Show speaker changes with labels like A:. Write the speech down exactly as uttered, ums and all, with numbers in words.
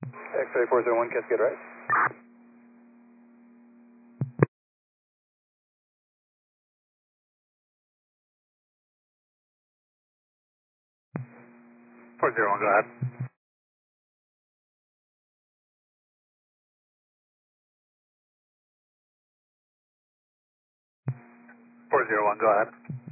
A: X-ray four zero one, Cascade right.
B: four zero one, go ahead. four zero one, go ahead.